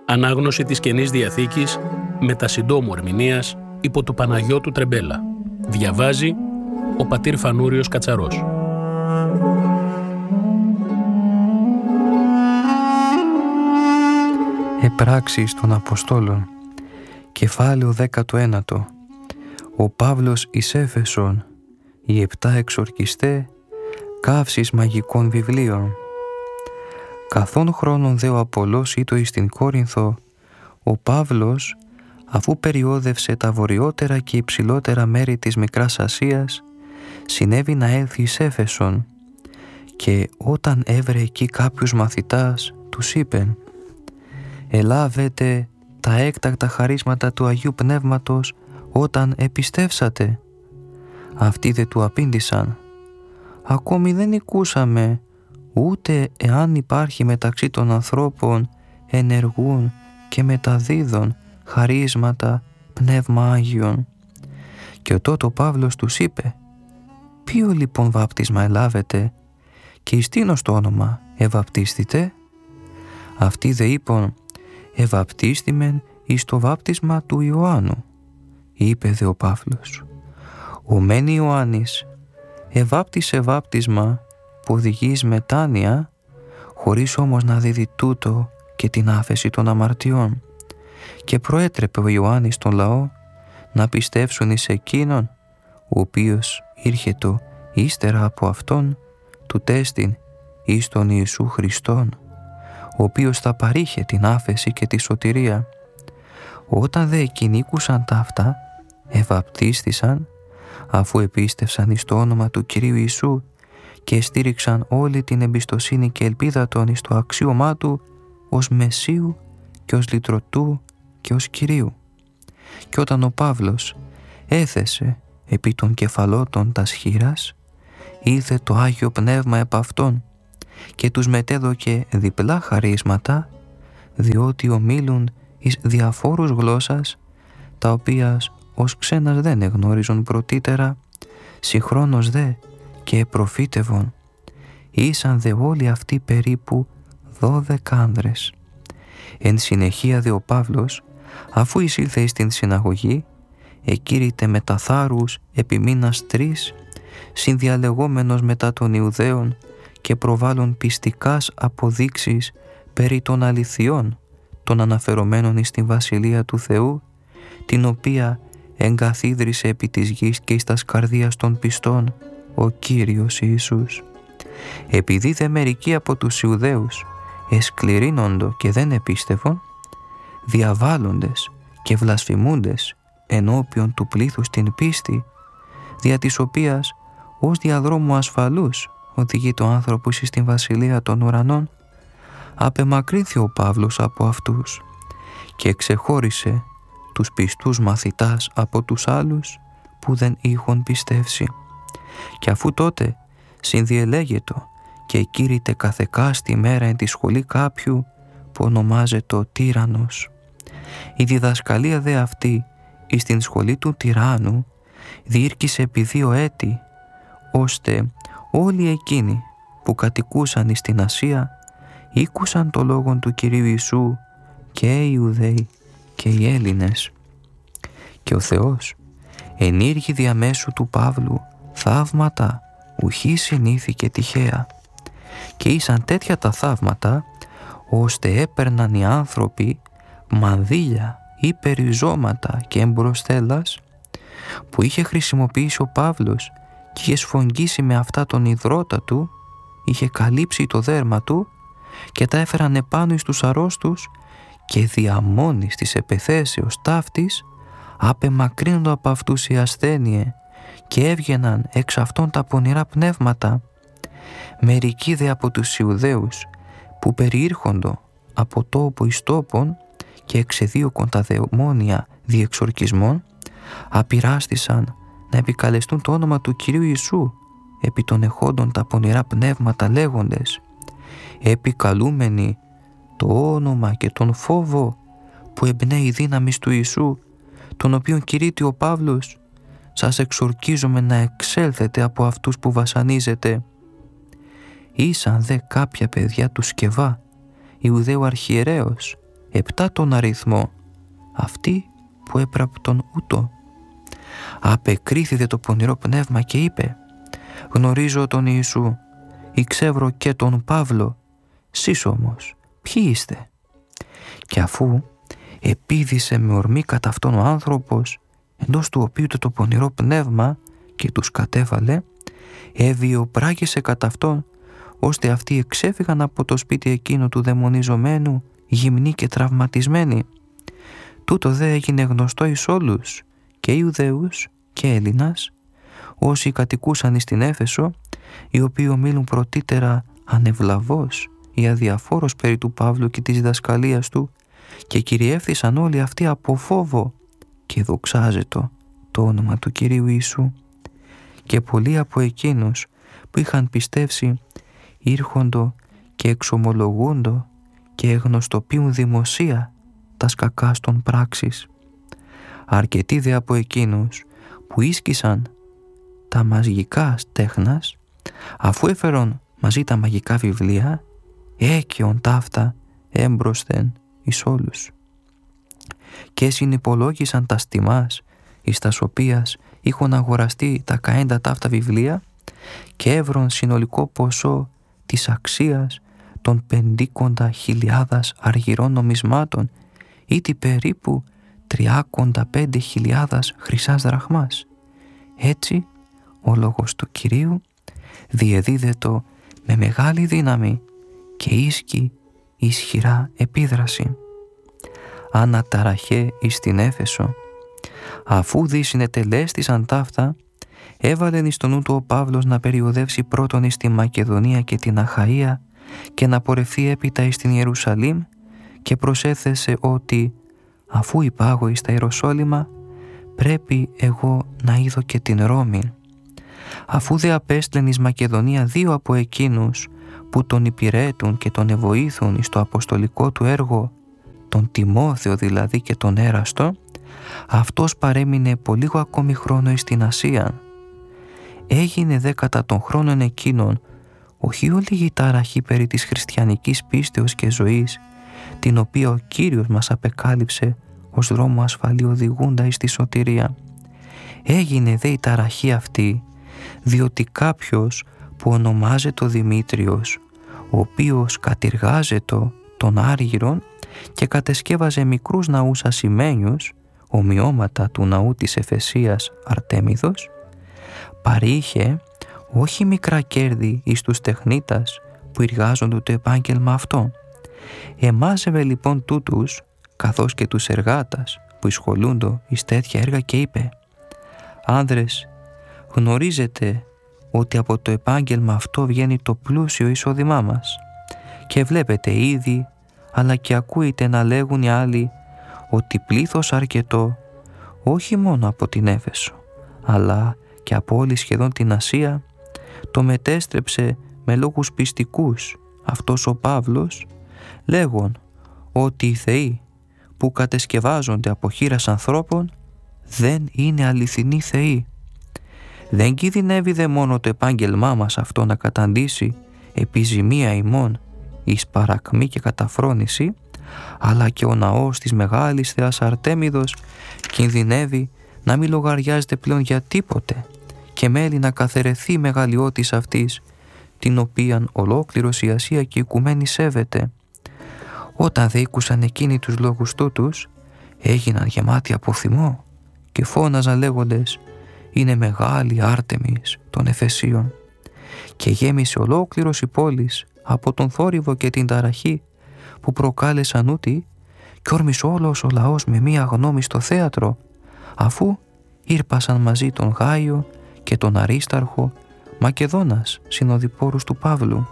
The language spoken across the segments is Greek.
Ανάγνωση της Καινής Διαθήκης με τα συντόμου ερμηνείας υπό του Παναγιώτου Τρεμπέλα. Διαβάζει ο πατήρ Φανούριος Κατσαρός. Επράξεις των Αποστόλων. Κεφάλαιο 19. Ο Παύλος εις Έφεσον. Οι 7 εξορκιστέ. Καύσεις μαγικών βιβλίων. Καθόν χρόνον δε ο Απολλώς ήτο εις την Κόρινθο, ο Παύλος, αφού περιόδευσε τα βορειότερα και υψηλότερα μέρη της Μικράς Ασίας, συνέβη να έλθει εις Έφεσον, και όταν έβρε εκεί κάποιους μαθητάς, τους είπεν: «Ελάβετε τα έκτακτα χαρίσματα του Αγίου Πνεύματος όταν επιστεύσατε». Αυτοί δε του απήντησαν: «Ακόμη δεν οικούσαμε ούτε εάν υπάρχει μεταξύ των ανθρώπων ενεργούν και μεταδίδων χαρίσματα Πνεύμα Άγιον». Και ο τότε ο Παύλος τους είπε: «Ποιο λοιπόν βάπτισμα ελάβετε και εις τίνος το όνομα ευαπτίστητε?» Αυτοί δε είπαν: «Ευαπτίστημεν εις το βάπτισμα του Ιωάννου». Είπε δε ο Παύλος: «Ο μεν Ιωάννης ευάπτισε βάπτισμα που οδηγείς μετάνοια, χωρίς όμως να δίδει τούτο και την άφεση των αμαρτιών. Και προέτρεπε ο Ιωάννης τον λαό να πιστεύσουν εις εκείνον, ο οποίος ήρχετο ύστερα από αυτόν, του τέστην εις τον Ιησού Χριστόν, ο οποίος θα παρήχε την άφεση και τη σωτηρία». Όταν δε εκείνοι ήκουσαν τα αυτά, ευαπτίστησαν, αφού επίστευσαν εις το όνομα του Κυρίου Ιησού και στήριξαν όλη την εμπιστοσύνη και ελπίδα των εις το αξίωμά του ως Μεσσίου και ως Λυτρωτού και ως Κυρίου. Και όταν ο Παύλος έθεσε επί των κεφαλώτων τας χείρας, ήλθε το Άγιο Πνεύμα επ' αυτόν και τους μετέδωκε διπλά χαρίσματα, διότι ομίλουν εις διαφόρους γλώσσας, τα οποία ως ξένας δεν εγνώριζον πρωτήτερα, συγχρόνως δε και προφήτευον. Ήσαν δε όλοι αυτοί περίπου 12 άνδρες. Εν συνεχεία δε ο Παύλος, αφού εισήλθε εις την συναγωγή, εκήρυτε μετά θάρρους επί μήνας 3, συνδιαλεγόμενος μετά των Ιουδαίων και προβάλλον πιστικάς αποδείξεις περί των αληθιών των αναφερομένων εις την Βασιλεία του Θεού, την οποία εγκαθίδρυσε επί της γης και εις τας καρδίας των πιστών ο Κύριος Ιησούς. Επειδή δε μερικοί από τους Ιουδαίους εσκληρύνοντο και δεν επίστευον, διαβάλλοντες και βλασφημούντες ενώπιον του πλήθους την πίστη, δια της οποίας ως διαδρόμου ασφαλούς οδηγεί το άνθρωπος εις την Βασιλεία των ουρανών, απεμακρύνθη ο Παύλος από αυτούς και εξεχώρισε τους πιστούς μαθητάς από τους άλλους που δεν είχον πιστεύσει. Και αφού τότε συνδιελέγετο και εκήρυτε καθεκάστη μέρα εν τη σχολή κάποιου που ονομάζεται τύραννος. Η διδασκαλία δε αυτή εις την σχολή του τυράννου διήρκησε επί 2 έτη, ώστε όλοι εκείνοι που κατοικούσαν εις την Ασία ήκουσαν το λόγον του Κυρίου Ιησού, και οι Ιουδαίοι και οι Έλληνες. Και ο Θεός ενήργη διαμέσου του Παύλου θαύματα ουχή συνήθη και τυχαία, και ήσαν τέτοια τα θαύματα ώστε έπαιρναν οι άνθρωποι μανδύλια ή περιζώματα και εμπροσθέλας που είχε χρησιμοποιήσει ο Παύλος και είχε σφογγίσει με αυτά τον υδρότα του, είχε καλύψει το δέρμα του και τα έφεραν επάνω εις τους αρρώστους, και δια μόνης της επεθέσεως ταύτης απεμακρύνονται από αυτούς οι ασθένειε και έβγαιναν εξ αυτών τα πονηρά πνεύματα. Μερικοί δε από τους Ιουδαίους που περιήρχοντο από τόπο εις τόπον και εξεδίωκον τα δαιμόνια διεξορκισμών, απειράστησαν να επικαλεστούν το όνομα του Κυρίου Ιησού επί των εχόντων τα πονηρά πνεύματα, λέγοντες: «Επικαλούμενοι το όνομα και τον φόβο που εμπνέει η δύναμη του Ιησού, τον οποίον κηρύττει ο Παύλος, σας εξορκίζομαι να εξέλθετε από αυτούς που βασανίζετε». Ήσαν δε κάποια παιδιά του Σκευά, Ιουδαίου αρχιερέως, 7 τον αριθμό, αυτοί που έπραπτον ούτω. Απεκρίθη το πονηρό πνεύμα και είπε: «Γνωρίζω τον Ιησού, εξεύρω και τον Παύλο, σεις όμως ποιοι είστε?» Και αφού επίδησε με ορμή κατά αυτόν ο άνθρωπος, εντός του οποίου το πονηρό πνεύμα και τους κατέβαλε, εβιοπράγησε κατά αυτόν, ώστε αυτοί εξέφυγαν από το σπίτι εκείνο του δαιμονιζομένου, γυμνοί και τραυματισμένοι. Τούτο δε έγινε γνωστό εις όλους, και Ιουδαίους και Έλληνας, όσοι κατοικούσαν εις την Έφεσο, οι οποίοι ομίλουν πρωτήτερα ανεβλαβώς ή αδιαφόρος περί του Παύλου και της διδασκαλίας του, και κυριεύθησαν όλοι αυτοί από φόβο, και δοξάζετο το όνομα του Κυρίου Ιησού. Και πολλοί από εκείνους που είχαν πιστεύσει ήρχοντο και εξομολογούντο και γνωστοποιούν δημοσία τας κακάς των πράξεις. Αρκετοί δε από εκείνους που ίσκησαν τα μαγικά στέχνας, αφού έφερον μαζί τα μαγικά βιβλία, έκαιον ταύτα έμπροσθεν εις όλους. Και συνυπολόγησαν τα τιμάς εις τας οποίας είχον αγοραστεί τα καέντα ταύτα βιβλία, και έβρον συνολικό ποσό της αξίας των 50.000 αργυρών νομισμάτων, ήτι περίπου 35.000 χρυσάς δραχμάς. Έτσι ο λόγος του Κυρίου διεδίδετο με μεγάλη δύναμη και ίσκει ισχυρά επίδραση. Αναταραχέ εις την Έφεσο, αφού δει συνετελέστησαν ταύτα, έβαλεν εις το νου του ο Παύλος να περιοδεύσει πρώτον εις τη Μακεδονία και την Αχαΐα και να πορευθεί έπειτα εις την Ιερουσαλήμ, και προσέθεσε ότι αφού υπάγω εις τα Ιεροσόλυμα, πρέπει εγώ να είδω και την Ρώμη. Αφού δε απέστλεν εις Μακεδονία 2 από εκείνους που τον υπηρέτουν και τον εβοήθουν εις το αποστολικό του έργο, τον Τιμόθεο δηλαδή και τον Έραστο, αυτός παρέμεινε πολύ ακόμη χρόνο εις την Ασία. Έγινε δε κατά των χρόνων εκείνων όχι ολίγη ταραχή περί της χριστιανικής πίστεως και ζωής, την οποία ο Κύριος μας απεκάλυψε ως δρόμο ασφαλή οδηγούντα εις τη σωτηρία. Έγινε δε η ταραχή αυτή, διότι κάποιος που ονομάζεται ο Δημήτριος, ο οποίος κατηργάζεται των Άργυρων και κατεσκεύαζε μικρούς ναούς ασημένιους, ομοιώματα του ναού της Εφεσίας Αρτέμιδος, παρήχε όχι μικρά κέρδη εις τους τεχνίτας που εργάζονται το επάγγελμα αυτό. Εμάζευε λοιπόν τούτους, καθώς και τους εργάτας που εισχολούνται εις τέτοια έργα, και είπε: «Άνδρες, γνωρίζετε ότι από το επάγγελμα αυτό βγαίνει το πλούσιο εισόδημά μας, και βλέπετε ήδη, αλλά και ακούετε να λέγουν οι άλλοι ότι πλήθος αρκετό, όχι μόνο από την Έφεσο, αλλά και από όλη σχεδόν την Ασία, το μετέστρεψε με λόγους πιστικούς αυτός ο Παύλος, λέγον ότι οι θεοί που κατεσκευάζονται από χείρας ανθρώπων δεν είναι αληθινοί θεοί. Δεν κινδυνεύει δε μόνο το επάγγελμά μας αυτό να καταντήσει επιζημία ημών εις παρακμή και καταφρόνηση, αλλά και ο ναός της μεγάλης θεάς Αρτέμιδος κινδυνεύει να μην λογαριάζεται πλέον για τίποτε και μέλει να καθαιρεθεί η μεγαλειώτης αυτής, την οποίαν ολόκληρος η Ασία και η οικουμένη σέβεται. Όταν δε ήκουσαν εκείνοι τους λόγους τούτους, έγιναν γεμάτοι από θυμό και φώναζαν λέγοντες: «Είναι μεγάλη Άρτεμις των Εφεσίων». Και γέμισε ολόκληρος η πόλης από τον θόρυβο και την ταραχή που προκάλεσαν ούτι, κι όρμησε όλος ο λαός με μία γνώμη στο θέατρο, αφού ήρπασαν μαζί τον Γάιο και τον Αρίσταρχο, Μακεδόνας συνοδοιπόρους του Παύλου.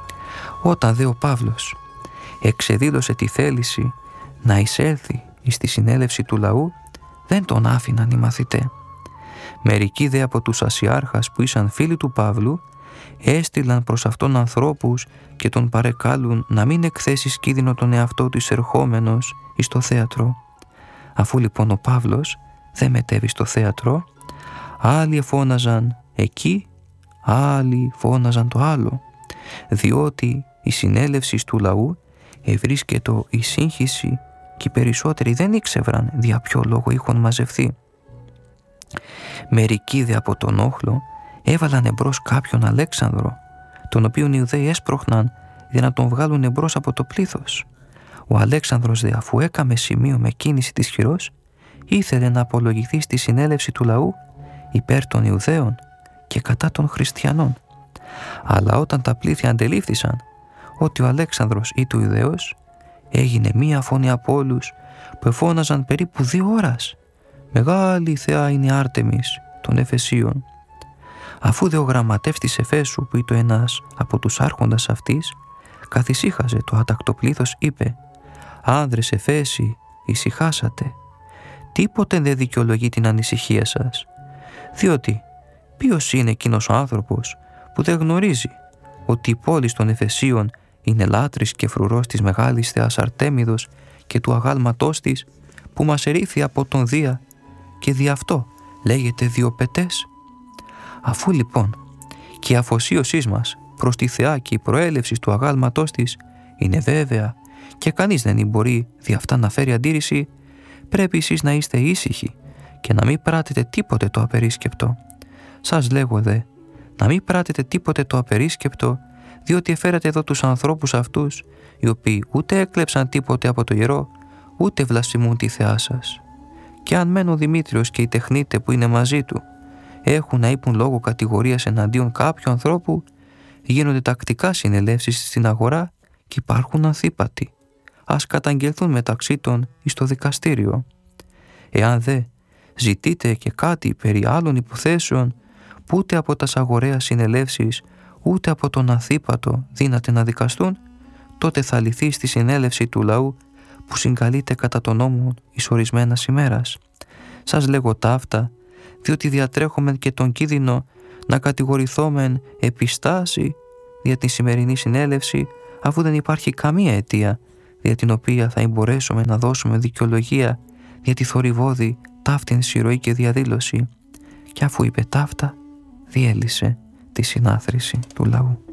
Όταν δε ο Παύλος εξεδήλωσε τη θέληση να εισέλθει εις τη συνέλευση του λαού, δεν τον άφηναν οι μαθητέ. Μερικοί δε από τους ασιάρχας που ήσαν φίλοι του Παύλου έστειλαν προς αυτόν ανθρώπους και τον παρεκάλουν να μην εκθέσει κίνδυνο τον εαυτό του εισερχόμενος εις το θέατρο. Αφού λοιπόν ο Παύλος δεν μετέβη στο θέατρο, άλλοι φώναζαν εκεί, άλλοι φώναζαν το άλλο, διότι η συνέλευση του λαού ευρίσκετο η σύγχυση και οι περισσότεροι δεν ήξευραν δια ποιο λόγο είχαν μαζευθεί. Μερικοί δε από τον όχλο έβαλαν εμπρός κάποιον Αλέξανδρο, τον οποίον οι Ιουδαίοι έσπροχναν για να τον βγάλουν εμπρός από το πλήθος. Ο Αλέξανδρος δε, αφού έκαμε σημείο με κίνηση της χειρός, ήθελε να απολογηθεί στη συνέλευση του λαού υπέρ των Ιουδαίων και κατά των χριστιανών. Αλλά όταν τα πλήθη αντελήφθησαν ότι ο Αλέξανδρος ή του Ιουδαίος, έγινε μία φωνή από όλους που εφώναζαν περίπου 2 ώρες «Μεγάλη θεά είναι η Άρτεμις των Εφεσίων». Αφού δε ο γραμματεύς της Εφέσου, που ήταν ένας από τους άρχοντας αυτής, καθησύχαζε το άτακτο πλήθος, είπε «Άνδρες Εφέσοι, ησυχάσατε. Τίποτε δεν δικαιολογεί την ανησυχία σας, διότι ποιος είναι εκείνος ο άνθρωπος που δεν γνωρίζει ότι η πόλη των Εφεσίων είναι λάτρης και φρουρός της μεγάλης θεάς Αρτέμιδος και του αγάλματός της, που μας ερήθη από τον Δία και δι' αυτό λέγεται Διοπετές». Αφού λοιπόν και η αφοσίωσή μας προς τη θεά και η προέλευση του αγάλματός της είναι βέβαια και κανείς δεν μπορεί δι' αυτά να φέρει αντίρρηση, πρέπει εσείς να είστε ήσυχοι και να μην πράτετε τίποτε το απερίσκεπτο. Σας λέγω δε, να μην πράτετε τίποτε το απερίσκεπτο, διότι εφέρατε εδώ τους ανθρώπους αυτούς, οι οποίοι ούτε έκλεψαν τίποτε από το ιερό, ούτε βλασφημούν τη θεά σας. Και αν μεν ο Δημήτριος και οι τεχνίτε που είναι μαζί του έχουν να είπουν λόγω κατηγορίας εναντίον κάποιου ανθρώπου, γίνονται τακτικά συνελεύσεις στην αγορά και υπάρχουν ανθίπατοι. Ας καταγγελθούν μεταξύ των εις το δικαστήριο. Εάν δε ζητείτε και κάτι περί άλλων υποθέσεων, που ούτε από τας αγορέας συνελεύσεις ούτε από τον ανθίπατο δύναται να δικαστούν, τότε θα λυθεί στη συνέλευση του λαού που συγκαλείται κατά τον νόμο εις ορισμένας ημέρας. Σας λέγω ταύτα, διότι διατρέχομεν και τον κίνδυνο να κατηγορηθόμεν επιστάση για τη σημερινή συνέλευση, αφού δεν υπάρχει καμία αιτία για την οποία θα μπορέσουμε να δώσουμε δικαιολογία για τη θορυβώδη ταύτην συρροή και διαδήλωση. Και αφού είπε ταύτα, διέλυσε τη συνάθρηση του λαού.